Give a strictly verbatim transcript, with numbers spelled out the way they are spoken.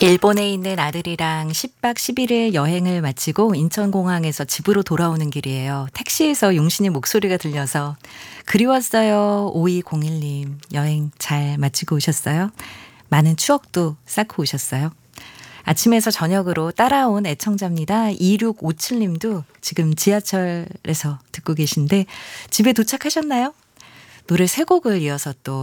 일본에 있는 아들이랑 십 박 십일 일 여행을 마치고 인천공항에서 집으로 돌아오는 길이에요. 택시에서 용신이 목소리가 들려서 그리웠어요. 오이공일 님. 여행 잘 마치고 오셨어요? 많은 추억도 쌓고 오셨어요? 아침에서 저녁으로 따라온 애청자입니다. 이육오칠 님도 지금 지하철에서 듣고 계신데 집에 도착하셨나요? 노래 세 곡을 이어서 또